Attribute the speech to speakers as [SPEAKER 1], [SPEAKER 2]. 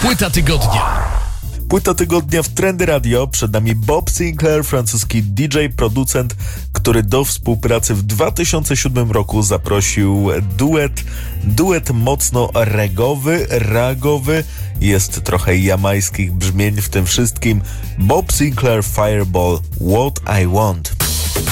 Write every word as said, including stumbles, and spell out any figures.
[SPEAKER 1] Płyta tygodnia.
[SPEAKER 2] Płyta tygodnia w Trendy Radio. Przed nami Bob Sinclair, francuski D J, producent, który do współpracy w dwa tysiące siódmym roku zaprosił duet, duet mocno regowy, ragowy. Jest trochę jamajskich brzmień w tym wszystkim. Bob Sinclair, Fireball, What I Want.